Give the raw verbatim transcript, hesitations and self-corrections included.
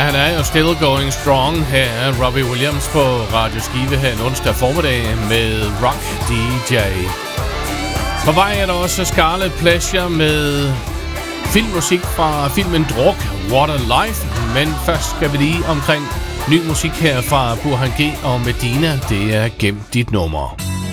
han er jo still going strong. Her er Robbie Williams på Radio Skive her en onsdag formiddag med Rock D J. På vej er der også Scarlet Pleasure med filmmusik fra filmen Druk, What a Life. Men først skal vi lige omkring ny musik her fra Burhan G og Medina. Det er Gem dit nummer.